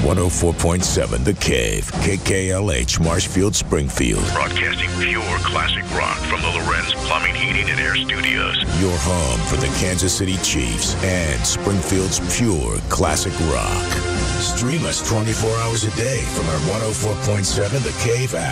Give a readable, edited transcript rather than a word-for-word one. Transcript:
104.7 The Cave, KKLH, Marshfield, Springfield. Broadcasting pure classic rock from the Lorenz Plumbing, Heating, and Air Studios. Your home for the Kansas City Chiefs and Springfield's pure classic rock. Stream us 24 hours a day from our 104.7 The Cave app.